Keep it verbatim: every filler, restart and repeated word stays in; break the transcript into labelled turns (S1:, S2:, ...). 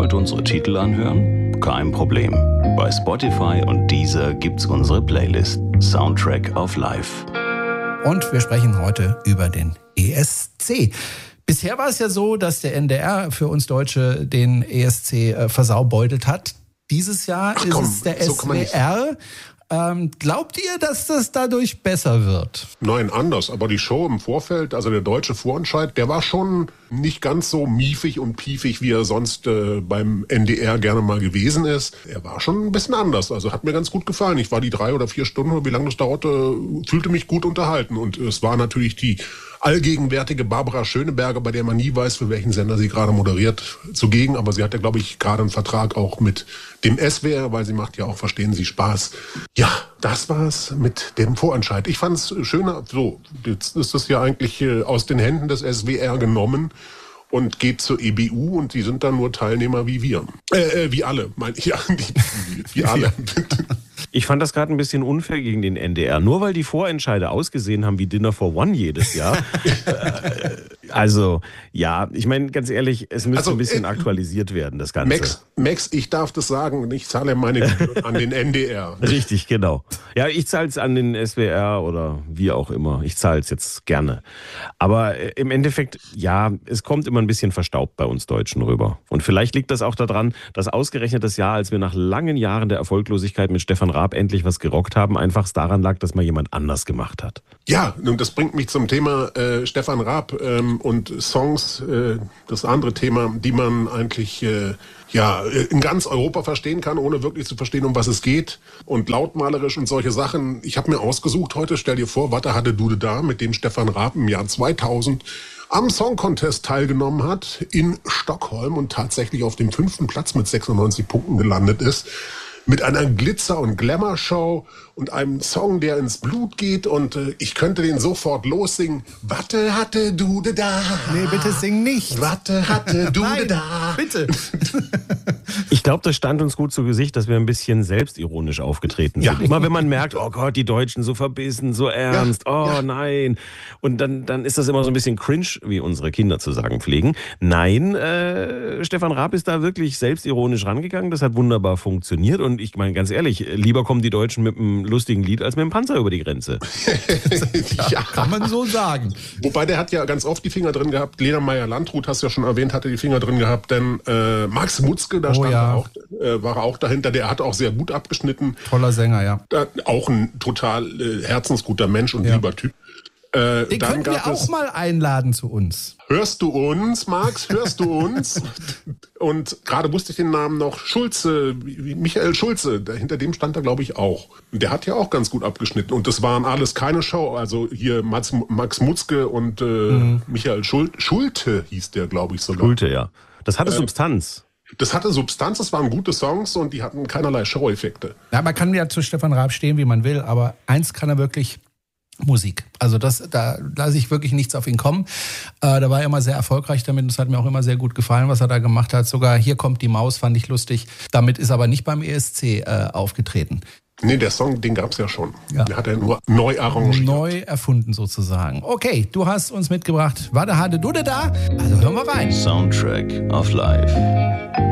S1: Wollt unsere Titel anhören? Kein Problem. Bei Spotify und Deezer gibt's unsere Playlist Soundtrack of Life.
S2: Und wir sprechen heute über den E S C. Bisher war es ja so, dass der N D R für uns Deutsche den E S C äh, versaubeutelt hat. Dieses Jahr Ach, komm, ist es der so S W R. Ähm, glaubt ihr, dass das dadurch besser wird?
S3: Nein, anders. Aber die Show im Vorfeld, also der deutsche Vorentscheid, der war schon nicht ganz so miefig und piefig, wie er sonst äh, beim N D R gerne mal gewesen ist. Er war schon ein bisschen anders. Also hat mir ganz gut gefallen. Ich war die drei oder vier Stunden, wie lange das dauerte, fühlte mich gut unterhalten. Und es war natürlich die allgegenwärtige Barbara Schöneberger, bei der man nie weiß, für welchen Sender sie gerade moderiert, zugegen. Aber sie hat ja, glaube ich, gerade einen Vertrag auch mit dem S W R, weil sie macht ja auch, verstehen Sie, Spaß. Ja, das war's mit dem Vorentscheid. Ich fand's schöner, so, jetzt ist das ja eigentlich äh, aus den Händen des S W R genommen und geht zur E B U und die sind dann nur Teilnehmer wie wir. Äh, äh wie alle, meine ich. Ja, wie, wie alle.
S4: Ich fand das gerade ein bisschen unfair gegen den N D R. Nur weil die Vorentscheide ausgesehen haben wie Dinner for One jedes Jahr. Also, ja, ich meine, ganz ehrlich, es müsste also, ein bisschen äh, aktualisiert werden, das Ganze.
S3: Max, Max, ich darf das sagen, ich zahle meine Gebühren an den N D R.
S4: Richtig, genau. Ja, ich zahle es an den S W R oder wie auch immer. Ich zahle es jetzt gerne. Aber äh, im Endeffekt, ja, es kommt immer ein bisschen verstaubt bei uns Deutschen rüber. Und vielleicht liegt das auch daran, dass ausgerechnet das Jahr, als wir nach langen Jahren der Erfolglosigkeit mit Stefan Raab endlich was gerockt haben, einfach daran lag, dass mal jemand anders gemacht hat.
S3: Ja, und das bringt mich zum Thema äh, Stefan Raab ähm, und Songs, äh, das andere Thema, die man eigentlich äh, ja in ganz Europa verstehen kann, ohne wirklich zu verstehen, um was es geht. Und lautmalerisch und solche Sachen. Ich habe mir ausgesucht heute, stell dir vor, Watte hatte Dude da, mit dem Stefan Raab im Jahr zweitausend am Song Contest teilgenommen hat in Stockholm und tatsächlich auf dem fünften Platz mit sechsundneunzig Punkten gelandet ist. Mit einer Glitzer- und Glamour-Show und einem Song, der ins Blut geht. Und äh, ich könnte den sofort lossingen. Watte hatte Dude da.
S2: Nee, bitte sing nicht.
S3: Watte hatte Dude
S2: Nein,
S3: da.
S2: Bitte.
S4: Ich glaube, das stand uns gut zu Gesicht, dass wir ein bisschen selbstironisch aufgetreten sind. Ja. Immer wenn man merkt, oh Gott, die Deutschen so verbissen, so ernst, ja, oh ja. nein. Und dann, dann ist das immer so ein bisschen cringe, wie unsere Kinder zu sagen pflegen. Nein, äh, Stefan Raab ist da wirklich selbstironisch rangegangen. Das hat wunderbar funktioniert. Und ich meine, ganz ehrlich, lieber kommen die Deutschen mit einem lustigen Lied als mit dem Panzer über die Grenze.
S2: ja, ja, kann man so sagen.
S3: Wobei, der hat ja ganz oft die Finger drin gehabt. Lena Meyer-Landrut, hast du ja schon erwähnt, hatte die Finger drin gehabt. Denn äh, Max Mutzke, da oh, stand ja. er auch, äh, war er auch dahinter. Der hat auch sehr gut abgeschnitten.
S2: Toller Sänger, ja.
S3: Da, auch ein total äh, herzensguter Mensch und ja. lieber Typ.
S2: Äh, Den können wir auch mal einladen zu uns.
S3: Hörst du uns, Max? Hörst du uns? Und gerade wusste ich den Namen noch. Schulze, Michael Schulze, hinter dem stand er, glaube ich, auch. Und der hat ja auch ganz gut abgeschnitten. Und das waren alles keine Show. Also hier Max, Max Mutzke und äh, mhm. Michael Schul- Schulte hieß der, glaube ich, sogar.
S4: Schulte, ja. Das hatte äh, Substanz.
S3: Das hatte Substanz, das waren gute Songs und die hatten keinerlei Show-Effekte.
S2: Ja, man kann ja zu Stefan Raab stehen, wie man will, aber eins kann er wirklich: Musik. Also das, da lasse ich wirklich nichts auf ihn kommen. Äh, da war er immer sehr erfolgreich damit. Das hat mir auch immer sehr gut gefallen, was er da gemacht hat. Sogar Hier kommt die Maus fand ich lustig. Damit ist aber nicht beim E S C äh, aufgetreten.
S3: Nee, der Song, den gab's ja schon. Ja. Den hat er nur neu arrangiert.
S2: Neu erfunden sozusagen. Okay, du hast uns mitgebracht. Warte, hatte du da? Also hören wir rein.
S1: Soundtrack of Life.